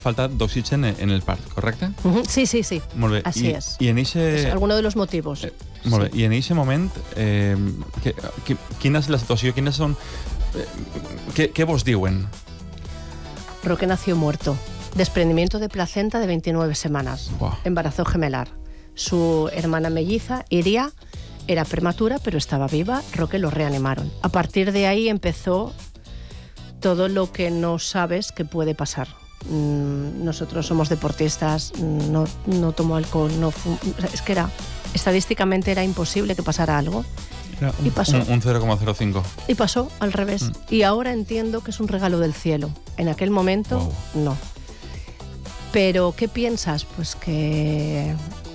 falta d'oxigen en el part, correcte? Sí. Molt bé. Así es. I en eixe... Es alguno de los motivos. Molt bé. I en eixe moment, quina és la situació? Quines són... Què vos diuen? Roque nació muerto. Desprendimiento de placenta de 29 semanas. Wow. Embarazo gemelar. Su hermana melliza, Iria, era prematura, pero estaba viva. Roque lo reanimaron. A partir de ahí empezó todo lo que no sabes que puede pasar. Nosotros somos deportistas, no tomo alcohol, no fumo. Es que estadísticamente era imposible que pasara algo. Y pasó. Un 0,05. Y pasó al revés. Y ahora entiendo que es un regalo del cielo. En aquel momento, no. Pero, ¿qué piensas? Pues que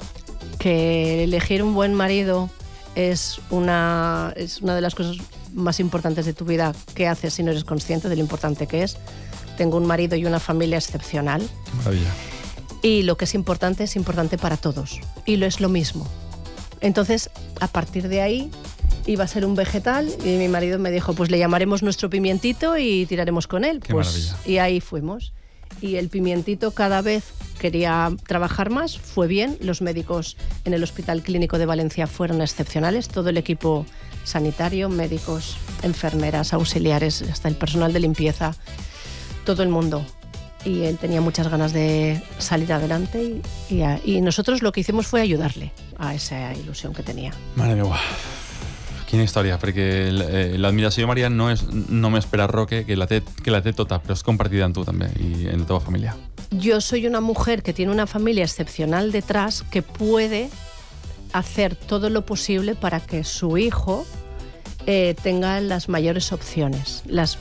elegir un buen marido es una de las cosas más importantes de tu vida. ¿Qué haces si no eres consciente de lo importante que es? Tengo un marido y una familia excepcional. Maravilla. Y lo que es importante para todos. Y lo es lo mismo. Entonces, a partir de ahí, iba a ser un vegetal y mi marido me dijo, pues le llamaremos nuestro pimientito y tiraremos con él. Qué maravilla. Y ahí fuimos. Y el pimientito cada vez quería trabajar más, fue bien. Los médicos en el Hospital Clínico de Valencia fueron excepcionales. Todo el equipo sanitario, médicos, enfermeras, auxiliares, hasta el personal de limpieza, todo el mundo. Y él tenía muchas ganas de salir adelante y nosotros lo que hicimos fue ayudarle a esa ilusión que tenía. Mare meva. Quina història, perquè l'admiració, Maria, no és només per a Roque, que la té tota, però és compartida amb tu també i en la teva família. Yo soy una mujer que tiene una familia excepcional detrás que puede hacer todo lo posible para que su hijo tenga las mayores opciones,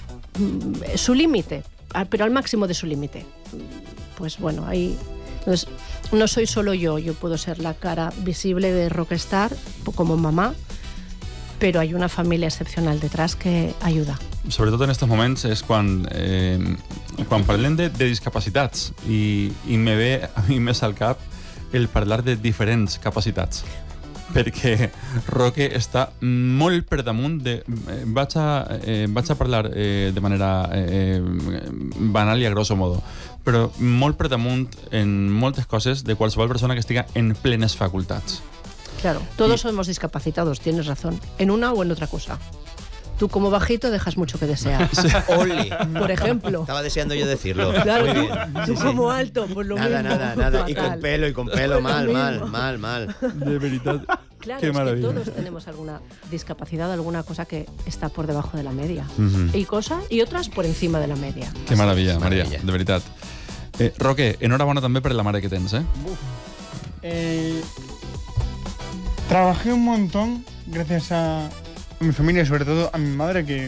su límite, pero al máximo de su límite. Pues bueno, ahí... Entonces, no soy solo yo puedo ser la cara visible de Rockstar como mamá, però hi ha una família excepcional detrás que ajuda. Sobretot en aquests moments és quan parlem de discapacitats i me ve a mi més al cap el parlar de diferents capacitats, perquè Roque està molt per damunt de... Vaig a parlar de manera banal i a grosso modo, però molt per damunt en moltes coses de qualsevol persona que estiga en plenes facultats. Claro, todos somos discapacitados, tienes razón, en una o en otra cosa. Tú como bajito dejas mucho que desear. ¡Ole! Por ejemplo. Estaba deseando yo decirlo. Claro, muy bien. tú como alto, pues lo mismo. Nada. Y con pelo, mal. De veritat. Claro, Qué es maravilla. que todos tenemos alguna discapacidad, alguna cosa que está por debajo de la media. Y otras por encima de la media. Que maravilla, Maria, de veritat. Roque, enhorabona també per la mare que tens, Trabajé un montón gracias a mi familia y sobre todo a mi madre, ¿qué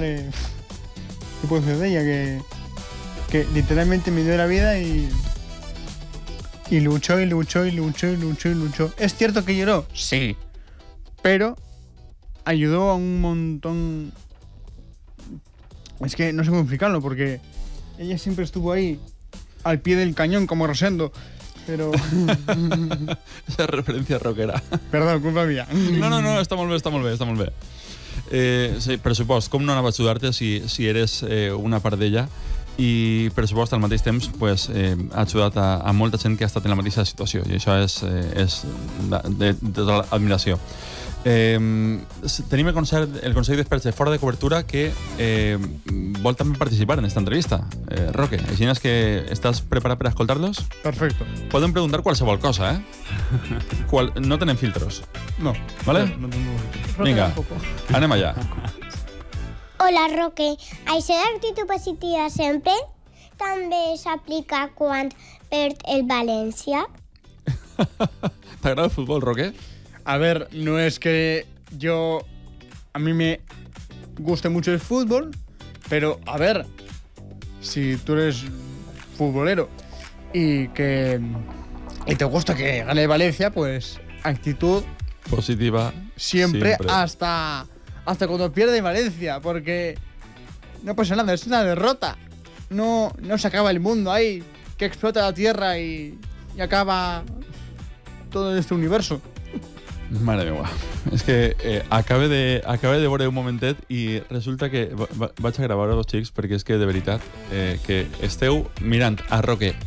puedo decir de ella? Que literalmente me dio la vida y luchó. ¿Es cierto que lloró? Sí. Pero ayudó a un montón... Es que no sé cómo explicarlo, porque ella siempre estuvo ahí, al pie del cañón, como Rosendo. Però... Esa referència rockera. Perdó, culpa mía. No, està molt bé. Sí, per supost, com no anava a ajudar-te si eres una part d'ella i per supost al mateix temps ha ajudat a molta gent que ha estat en la mateixa situació i això és de tota l'admiració. Tenim el Consell d'Experts fora de cobertura que vol també participar en esta entrevista. Roque, així és que estàs preparat per a escoltar-los? Perfecto. Podem preguntar qualsevol cosa, no tenen filtros. No. Vale? No tengo filtros. Vinga, anem allà. Hola, Roque. Això d'actitud positiva sempre també s'aplica quan perd el València? ¿T'agrada el fútbol, Roque? A ver, no es que a mí me guste mucho el fútbol, pero a ver, si tú eres futbolero y te gusta que gane Valencia, pues actitud positiva siempre. hasta cuando pierde Valencia, porque no pasa nada, es una derrota. No se acaba el mundo ahí, que explota la tierra y acaba todo este universo. Mare meva. És que acaba de veure un momentet i resulta que vaig a gravar-ho, xics, perquè és que de veritat que esteu mirant a Roque